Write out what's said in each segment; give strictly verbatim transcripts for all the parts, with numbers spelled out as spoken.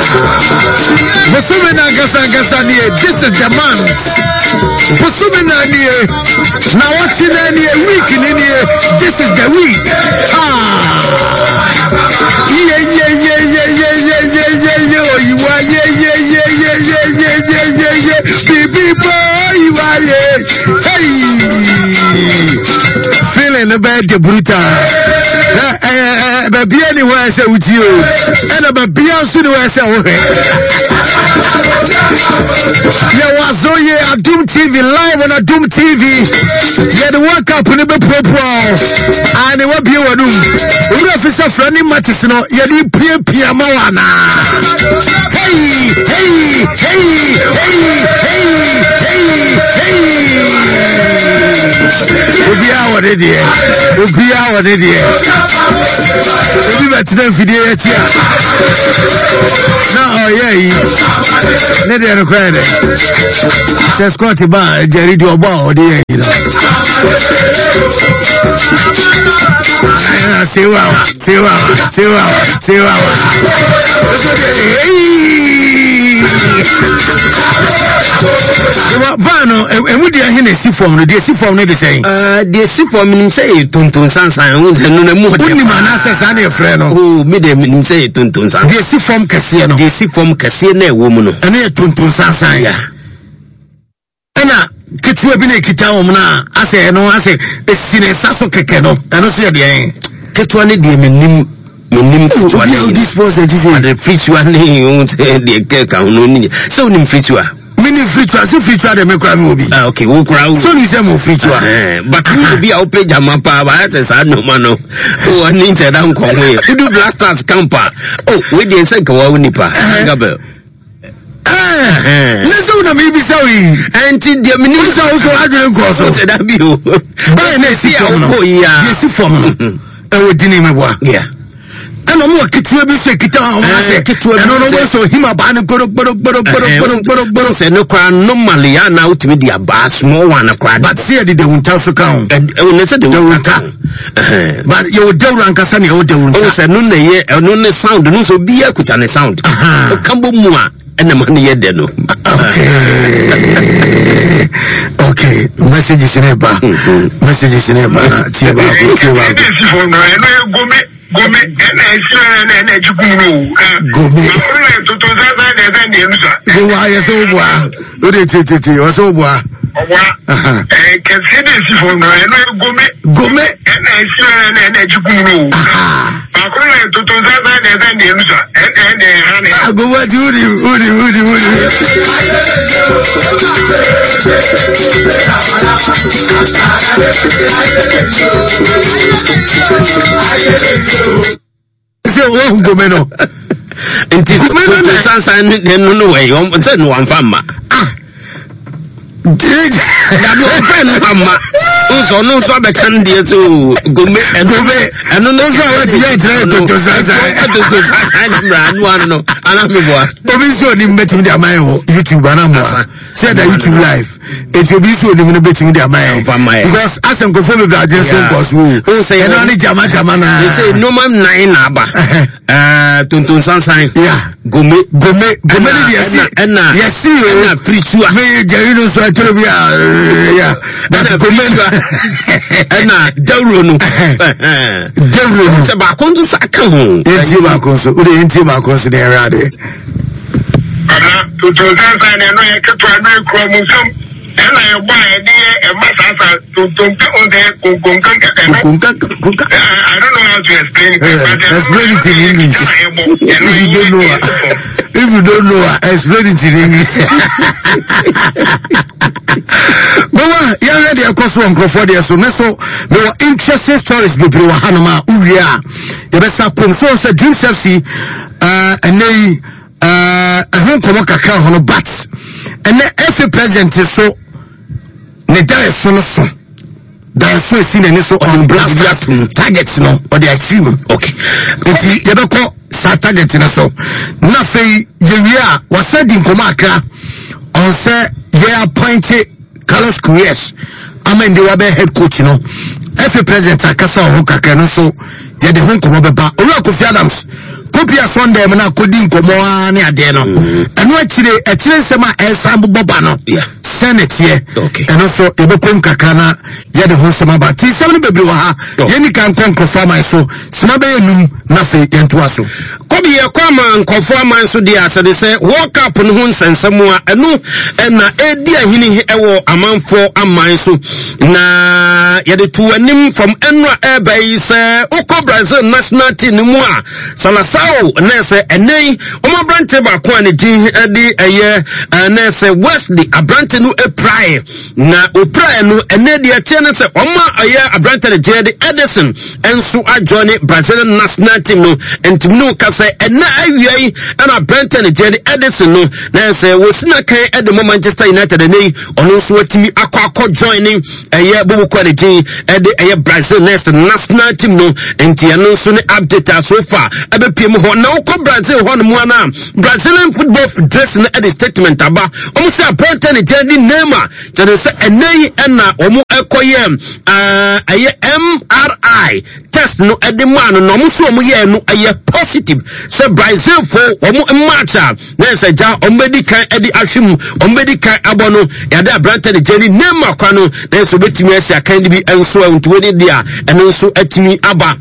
Busumina gasa gasa nie. This is the man. Busumina nie. Now what's in any week in any? This is the week. Ah. Yeah yeah yeah yeah yeah yeah yeah yeah yeah. You are yeah yeah yeah yeah yeah yeah yeah yeah yeah. Baby boy, you are yeah. Hey. Feeling about the brutal. Baby anywhere I say with you. And a baby also do I say okay. Yeah, was so yeah, Doom T V live on a Doom T V. Yeah, the work up in the pro and the what you want to do. We have a friend in Matison. Yeah, the P M P Mawana. Hey, hey, hey, hey, hey, hey, hey. We'll be out of here. We'll be out of here. We'll be back to them video here. No, yeah, let them cry. Says Scotty Bar, Jerry do about the you know. See wow, see wow, see wow, see wow. Bano, and we didn't hear see from the see from the saying. Uh, the see from him say Tuntun Sansan, and no more. Only man says, I a friend who made him say Tuntun San. The see from Cassiano, the see from Cassiano woman, and a Tuntun Sansan. Anna, get you a bit Kitamona. I say, no, I say, it's seen a Sasso Kekano, and I say, get one of them. This was the free one won't say the cake on no so in future. Many future, so future the make movie. Ah, okay, we'll crowd. So you say more future. But you be out page a mapa, but I said, no, mano. Oh, I need to down call me. You do blasters camper. Oh, we didn't say Kawanipa. Gabel. Ah, let's do the maybe so. And the minister also had a course. Said that you. But I see how yes, you form. Oh, didn't even work. Yeah. And I'm more kitchen say kita and I know so him about the goro goro goro goro goro goro say no crown normally now to me the about small one crowd but see the won't tell so count and say the won't count but you do rank as any other one say no ne no ne sound no so be a kuta ne sound kambo mu a and the money ye de no okay okay messages in a bar messages in a bar tiba tiba Gome and I and I took you. Gome to to that and then you are so well. It was so well. I can see this for no Gome Gome and I and I took you. I to to that and then you and I go what you do, woody, woody, woody. Say oh gomeno. Enti gomeno sansan no no way. On say no one fama. Ah. Ya no friend fama. So no so be kan die so gome gome. Eno no so what you try to to sansan. To to sansan bra no one no. Ana me boa. Obi so ni betimi dia man ho YouTube ana mo. Say that YouTube live. It will be so ni me betimi dia man. Because as am go follow the address on cause who say eno ni jama jama na. They say no man nine na ba. Eh tuntun sansan. Yeah. Gome gome gome ni dia see. Ena. Yes see o. Na free to me Jerry no so atro bi yeah. That's gome. Ena dawro no. Dawro no. Se ba kon to saka ho. Enti ba kon so. O de enti ba kon so dey rade. Ana tuntun sansan no ye ketwa no ekro mu sam. And I buy a dear and my father to don't on there. I don't know how to explain it. Explain it in English. If you don't know, if you don't know, explain it in English. But yeah, already of course one for there. So so there were interesting stories. People were Hanama Uria. The best of so so Dream F C. Uh, and they uh, I don't come back on a bat. And then every president is so. Ne die so no so die so esi na ni so on blast targets no or the achieve okay if you go sa target na so na fei yewia wasadi nkoma aka on say ye appointed Carlos Queiroz amen the wabe head coach no every president akasa ho kakra no so ye de ho nkoma beba Olu Kofi Adams Ethiopia Sunday na kodi nkomo ani ade no eno akire akire nsema esam boba no Senate ye eno so ebekon kakra na ye de ho nsema ba ti sem no bebre wa ha ye ni kan kon kofa man so sema be enum na fe yento aso kobi ye kwa man kofa man so dia asede se World Cup no ho nsensem a eno na edi ahini ewo amanfo aman so na ye de tu anim from enra ebe se ukọ Brazil national team mu a Salasao na se enei omo brante ba ko ani din edi eye na se Wesley abrante no eprai na oprai no ene de atie na se omo aye abrante de Jedi Edison enso adjoin Brazilian national team no entimno ka se ena awiai na abrante de Jedi Edison no na se wosina kan ede Manchester United enei ono so atimi akọ akọ joining eye bobu ko ani din ede eye Brazil national team no enti eno so ne update so far ebe piem ho na ukọ Brazil ho no mu ana Brazilian Football Federation at the statement aba omo say appointed the Jedi Neymar say say enei na omo ekoye uh aye M R I test no ede man no omo so omo ye no aye positive say Brazil for omo match na say ja omo di kan ede ahwem omo di kan abono ya da appointed the Jedi Neymar kwa no na so betimi asia kan bi enso antu we dia eno so atimi aba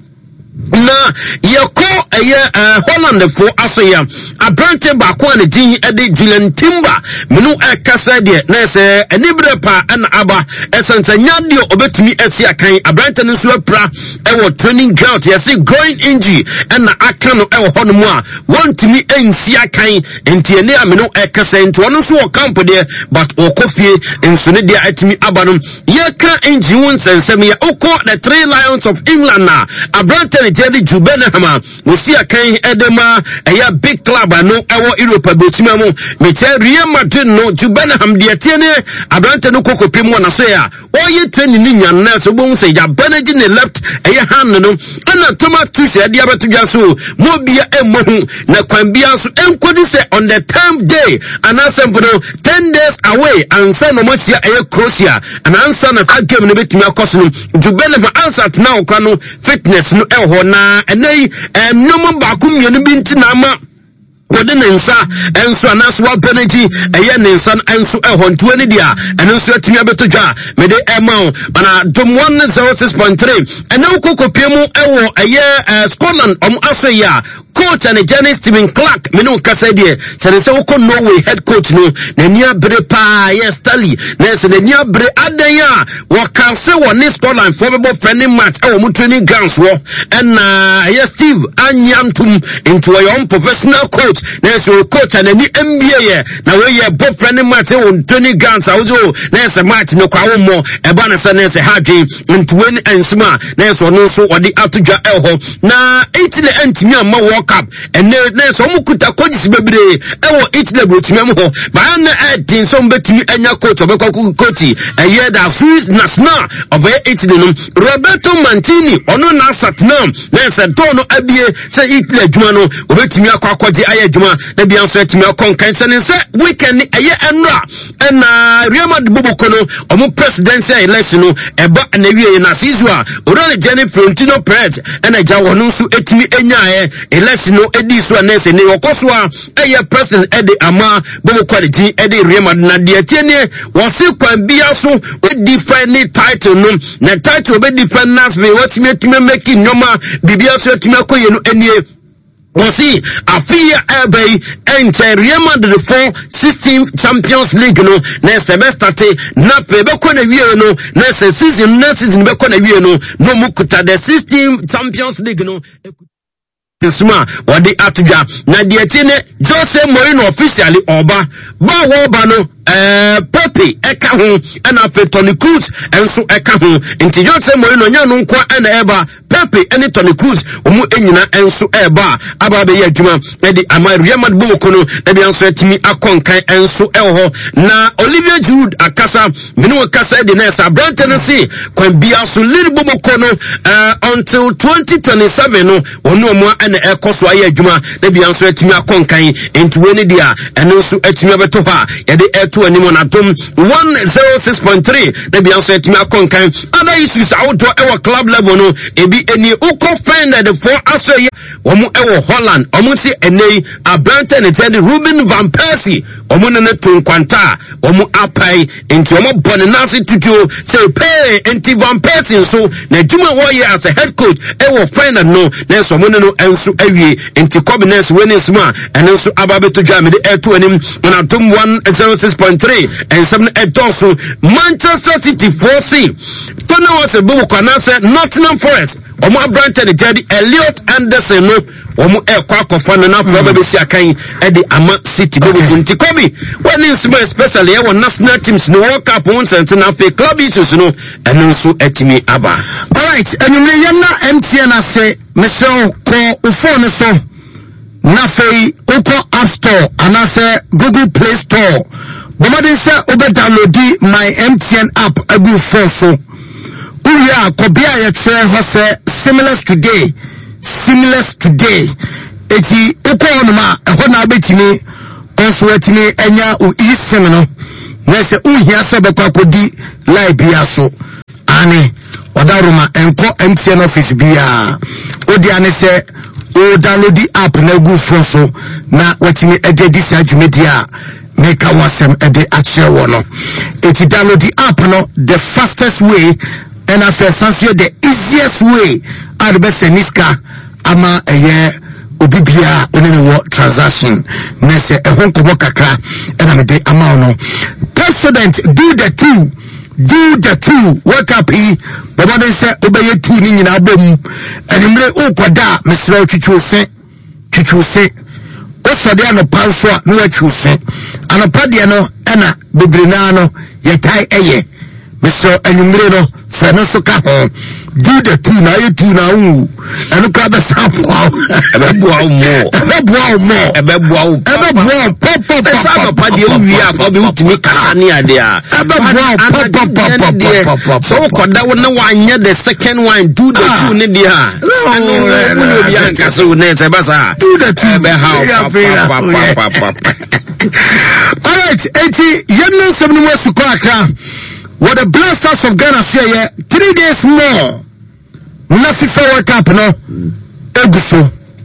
na yeko eye uh, Holland for asoya abrante ba ko na din ede Julian Timber menu ekasa de na se enibre pa na aba esansanya de obetumi asia kan abrante no so apra ewo training ground yes growing injury na aka no ewo hono mu a wontumi ensia kan entiene amenu ekasa enti ono so o camp de but okofie ensune de atimi aba no yeka injury won sensem ya okọ the Three Lions of England na abrante Jedi Jubenham Musia kan edema eya big club no ewo Europe betima mu meche Real Madrid no Jubenham de tiene abrante no kokopim wona so ya oye training ni nyan na so bon say ya Benedict ne left eya hand no ana Thomas e de abeto so mo bia emohu na kwan bia so enkodi say on the tenth day and assemble no ten days away and say no mosia eya Croatia and answer na sa game no betimi akoso no Jubenham answer now kwano fitness no eho na enei ennom ba ku mienu bi ntina ma wode nensa enso anaso wa penalty eye nensa enso ehonto ani dia enso atimi abetodwa mede emao bana dom one oh six point three ene ukokopie mu ewo eye Scotland om asoya coach and Jenny Stephen Clark menu kasa die say say woko Norway head coach no na nia bre pa yes Stanley na say na nia bre adan a wo kan say woni Scotland for be friendly match e wo mu training grounds wo and na yes Steve Anyantum into your own professional coach na say coach and any N B A ye na we ye bo friendly match e wo training grounds awo na say match no kwa wo mo e ba na say na say hardin into when ensma na say no so odi atodwa e ho na Italy antimi amma wo Cup and na so mu kuta coaches bebre ewo Italy brotimi am ho ba na edin so mbetimi anya coach obekwa coach eye da Swiss national of Italy no Roberto Mantini ono na Satnam na se do no abie se Italy adwuma no obetimi akwa akwaje aye adwuma na bia so atimi akonkan se ne se weekend eye enra na Real Madrid boboko no omo presidential election no eba na wie na sizua orale Gianni Florentino Perez ena ja wono so etimi enya e no edi so anese ne okoswa eye person ede ama bobo quality ede Real Madrid na de tiene wose kwan bia so o define title no na title be define nas be what me to make nyoma bibia so timi akoye no enie wasi afia ebe ente Real Madrid for sixteen Champions League no na semester te na fe be ko na wie no na season na season be ko na wie no no mukuta the sixteen Champions League no Suma wadi atudwa na de tine Jose Mourinho officially oba ba wo ba no eh Pepe eka ho na fe Toni Kroos enso eka ho nti Jose Mourinho nya no nkwa na eba Pepe ene Toni Kroos omu enyina enso eba aba be adwuma e di ama Real Madrid boko no na bi enso atimi akonkan enso eho na Olivier Giroud akasa menu akasa de na sa Brandon si kwan bia so liri boko no uh, until twenty twenty-seven no onu omu na ekoso aye adwuma na bi enso atimi akonkan enti we ne dia ene enso atimi abeto ha ye de to anyone at home one oh six point three. Maybe I'll say to me, other issues out to our club level. No, it be any uko friend at the four Australia, Omu Ewo Holland, Omusi Ene, Abranton, and Teddy Ruben Van Persie, Omunene Tunquanta, Omu Apai, into Omo Bonanasi to do, say, pay, anti Van Persie, so, Najuma Warrior as a head coach, Ewo friend and no, there's Omuneno and so Ewie, into Combiness winning smart, and also Ababe to Jam, the air to him, on a Tum one oh six point three, and some at also Manchester City four C. Tony was a Bubu Kanasa, Nottingham Forest, Omo Abranton, the Jedi, Elliot Anderson, no, Omo Air Quack of Fun and up, Robert Siakai, at the Ama City, Bubu Kuntikobi. When is especially our national teams, no World Cup once and enough club issues, no, and also at me Abba. Alright, and you may not empty and I say, Mister Call Ufone so. Nafei uko App Store and I say Google Play Store. Bomadi say ube download my M T N app every phone so. Uya kobia ye tre hose seamless today. Seamless today. Eti uko onuma eho na betimi onso etimi enya u isim no. Na se uhia se bekwa kodi live bia so. Ani odaruma enko M T N office bia. Odi ane se o download the app na go phone so na watimi ede this adwumedia make a wasem ede actual one no. If you download the app no, the fastest way and after sanse the easiest way are the best niska ama eye obibia onene wo transaction na se ehon komo kakra and am de ama no. President do the two do the two wake up he but they say obey two ni nyina bom animre ukoda mesra twitwu se twitwu se so de no panso no atwu se anopa de no na bebrina no yetai eye mesra animre no fe no so ka ho do the two na you two na wu eno ka be sample ebe bua mo ebe bua mo ebe bua ebe bua pop pop pop pa de wi a be utimi kasa ni ade a ebe bua pop pop pop pop so koda wo na wanye the second one do the two ni de ha anu wo bi anka so na se basa do the two ebe how pop pop pop. All right, eighty yemno seven mo su ko akra what the Blasters of Ghana say three days more na FIFA World Cup no eguso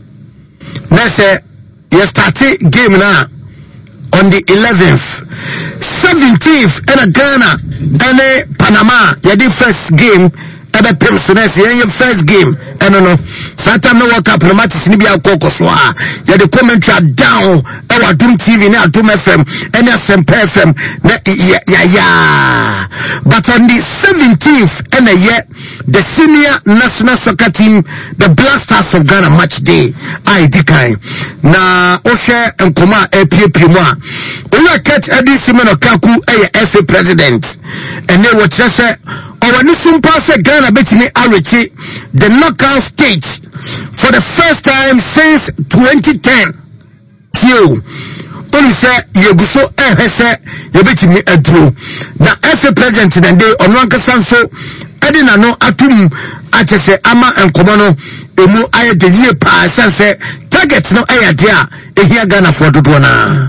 na say you start game na on the eleventh seventeenth and Ghana and Panama ya the first game ebe pem so na say your first game and no sometime no World Cup no matches ni bia kokko so a ya the commentary down e wa Dum T V na Dum F M and S M P F M na ya ya but on the seventeenth and a year the senior national soccer team the Blasters of Ghana match day I dikai na o share enkoma epie primo a o cat edi simeno kaku e F A president and they were just or when some pass Ghana betimi arechi the knockout stage for the first time since twenty ten. Tio only say yeguso ehese yebetimi adro na F A president na dey ono ankasa so edi na no atum atese ama enkomo no emu aye de ye pa sense target no ayade a ehia Ghana for dodo na.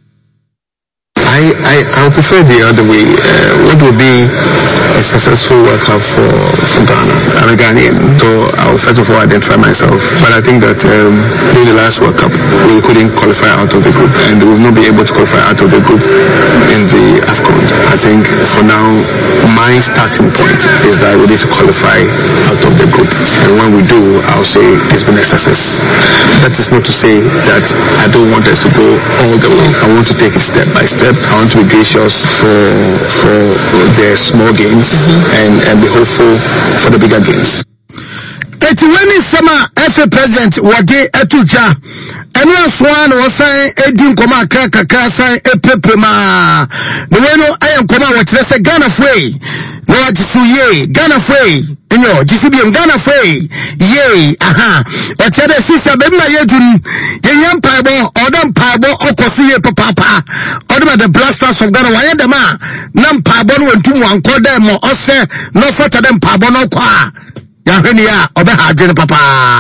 I, I, I would prefer the other way. Uh, what would be a successful World Cup for, for Ghana? I'm a Ghanaian, so I'll first of all identify myself. But I think that um, during the last World Cup, we couldn't qualify out of the group, and we will not be able to qualify out of the group in the AFCON. I think for now, my starting point is that we need to qualify out of the group. And when we do, I'll say it's been a success. That is not to say that I don't want us to go all the way. I want to take it step by step. I want to be gracious for for the small games mm-hmm. and, and be hopeful for the bigger games. Eti when summer F A president wade etuja enu aswan wo san edi nkoma akra kakra san epeprema the way no ayen nkoma wo kire se Ghana foi no ati su ye Ghana foi enyo jisibiem Ghana foi ye aha o chere sisa be ma yedun yenya mpaibo odam mpaibo okosu ye papa odam the Blasters of Ghana waye dem a na mpaibo no ntum wanko dem o se no fota dem mpaibo no kwa Yahenia obe hadwene papa.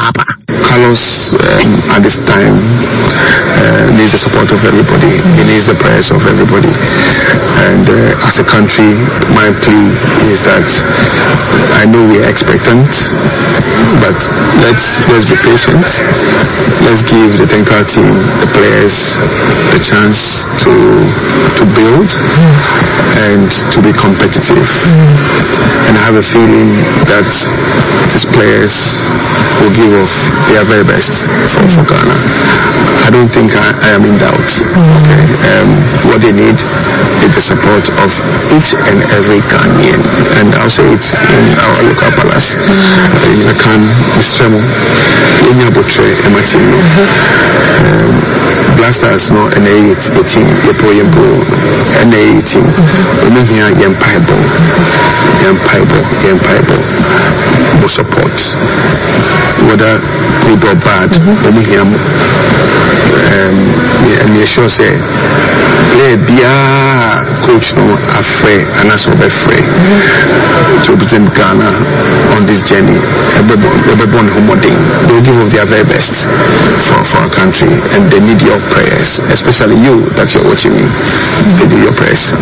Carlos um, at this time uh, needs the support of everybody. He needs the prayers of everybody. And uh, as a country, my plea is that I know we are expectant, but let's let's be patient. Let's give the Tenka team, the players, the chance to to build and to be competitive. And I have a feeling that these players will give off their very best for, for Ghana. I don't think I, I am in doubt. Okay, um, what they need is the support of each and every Ghanaian, and I'll say it in our local palace. In a can, Mistremo, in Yabutre, Ematino, Blasters, no, and a team, Yepo Yempo, and a team, and here Yempaibo, Yempaibo, Yempaibo, will support whether good or bad. When we hear, um, and we sure say, play Bia coach no afraid and as well afraid to represent Ghana on this journey. Everyone who they will give of their very best for, for our country, and they need your prayers, especially you that you're watching me. They need your prayers.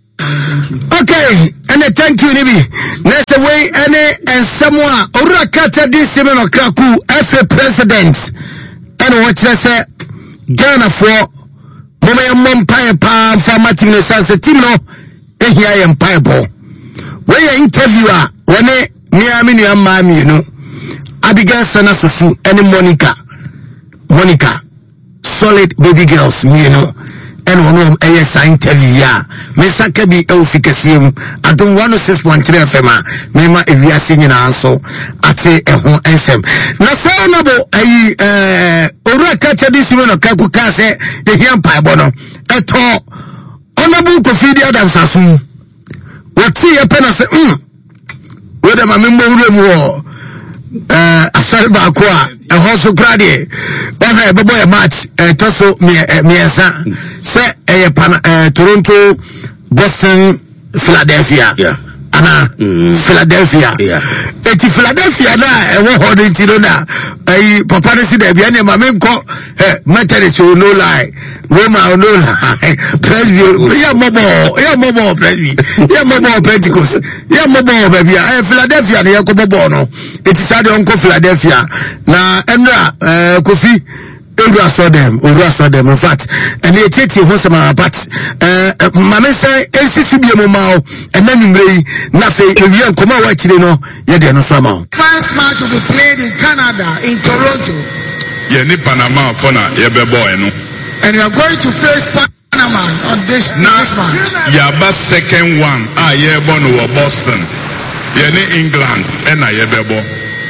Okay, and thank you, Nibi. Next way, any and someone Urakata this seven Kraku F A president, and what I say Ghana for Mama Mumpire Palm for Martin Sansatino, and here I am Piebo. Where your interviewer, when I Miami, you know, Abigail Sanasusu, and Monica, Monica, solid baby girls, you know. And one of A S I interview ya Mesa Kabi Elfikasium I don't want to six point three F M Mema Evia singing also Ate Ehon S M Nasa nabo ayi eh Ora kacha this woman Kaku Kase Ehian Paibono Eto Honorable Kofi Adams Asu Wati ya pena se mm Weda mamimbo ule muo Uh, asari bakwa ehon so krade ohe bebo e match eh toso miensa se eh pana eh Toronto Boston Philadelphia yeah ana mm. Philadelphia yeah eti Philadelphia na ewo hodin ti na ai papa ne si da bia ne ma menko eh Methodist no lie Roma no lie Presby ya mobo ya mobo Presby ya mobo Pentecost ya mobo bia eh Philadelphia ne yakobo bo no eti sade onko Philadelphia na enra eh Kofi Ura saw them, Ura saw them. In fact, and they take you home but uh, Mamma say, N C C B M O, and then you may nothing. If you come out, you know, you're there no summer. First match will be played in Canada, in Toronto. Yeah, ni Panama for na yebe boy no. And you are going to face Panama on this, na, this match. Yeah, but second one, ah, yeah, born over Boston. Yeah, ni England, and I yebe boy.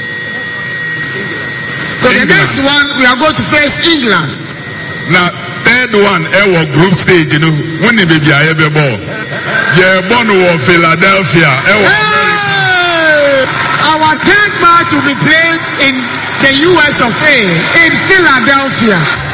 So the next one, we are going to face England. Now, third one, our group stage, you know, when the baby I ever born. Yeah, born over Philadelphia. Hey! Our third match will be played in the U S of A, in Philadelphia.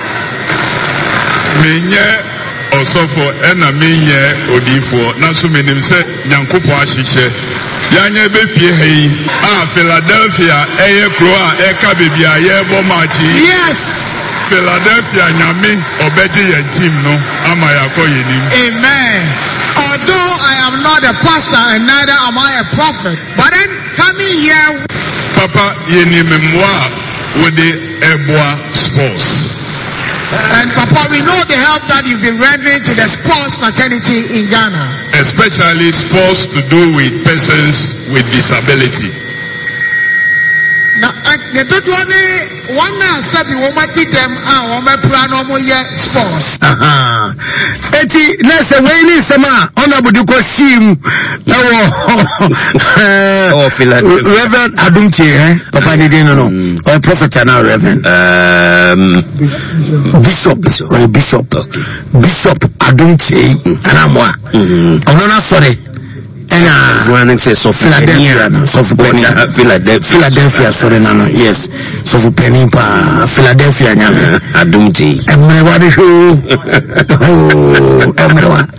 Menye osofo ena menye odifo na so menim se nyankopo ahihye yanye bepie hei ah Philadelphia eye kro a eka bebia ye bo machi. Yes, Philadelphia nyame obedi ye team no ama yakoye nim. Amen. Although I am not a pastor and neither am I a prophet, but then coming here, Papa yenim mwa with the Eboa sports. And Papa, we know the help that you've been rendering to the sports fraternity in Ghana. Especially sports to do with persons with disability. Now, the good one, one man said we want to them our plan on sports. Aha. Eti nese weini sema honorable duko shim lawo oh Philadelphia Reverend Adumche eh papa ni dino no or prophet now Reverend um Bishop or Bishop okay. Bishop Adumche anamwa onona sorry ena one say so Philadelphia no so Philadelphia Philadelphia sorry no no yes so for penny pa Philadelphia nyame Adumche emre wadi show oh emre wa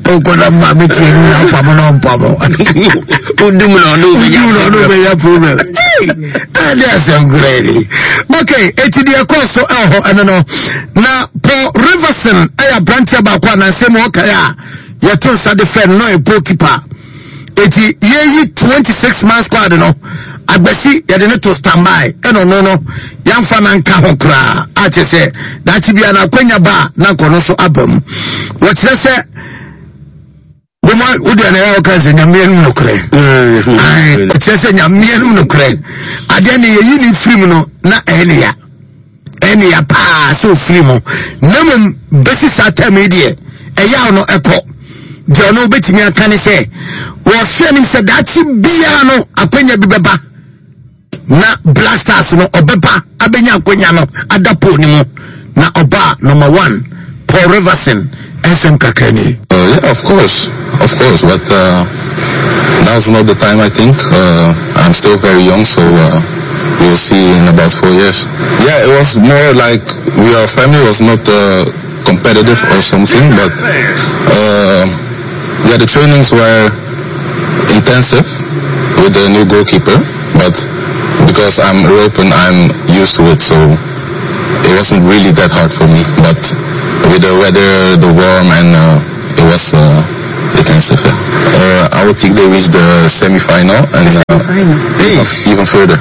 Okola mama ki na famo no mpamo. Udum no no be ya no no be ya problem. And there's some great. Okay, eti de koso eho eno no. Na Paul Riverson aya branch aba kwa na same o kaya. Ya to sa de friend no a goalkeeper. Eti yeyi twenty-six months squad no. Agbesi ya de no to standby. Eno no no. Yamfa na nka ho kra. A che se that bia na kwanya ba na kono so abam. Wo kire se Boma udi anayawo kanse nyamienu nukre. Ay, chese nyamienu nukre. Adeni ye yini film no na eni ya. Eni ya pa so film. Nemu besi sata medie. Eya no eko. Jono beti mi akane se. Wo fia se dachi biya no akwenya bibeba. Na blasters no obeba abenya akwenya no adapo ni mo. Na oba number one Paul Riverson. S M Kakani. Uh, yeah, of course, of course, but uh, now's not the time. I think uh, I'm still very young, so uh, we'll see in about four years. Yeah, it was more like we are family. It was not uh, competitive or something, but uh, yeah, the trainings were intensive with the new goalkeeper, but because I'm European, I'm used to it, so it wasn't really that hard for me. But with the weather, the warm, and uh, it was uh, intensive. Yeah. Uh, I would think they reached the semi-final and uh, even, even further.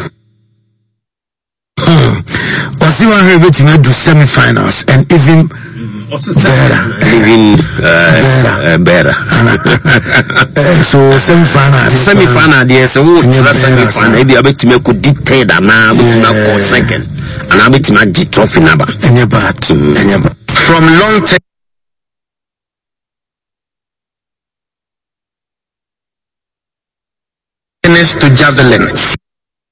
Hmm. Was you able to make the semi-finals and even better? Even uh, better. uh, so semi-final. Semi-final, yes. So semi-final. Maybe I bet to make a dictate and now for second. And I bet to make the trophy number. From long term. To javelin.